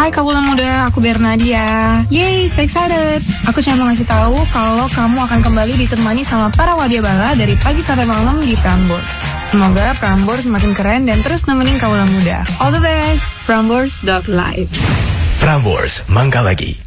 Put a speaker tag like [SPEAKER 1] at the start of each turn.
[SPEAKER 1] Hai Kawula Muda, aku Bernadia. Yeay, so excited. Aku cuma mau ngasih tahu kalau kamu akan kembali ditemani sama para wadyabala dari pagi sampai malam di Prambors. Semoga Prambors makin keren dan terus nemenin Kawula Muda. All the best, Prambors.live.
[SPEAKER 2] Prambors, mangga lagi.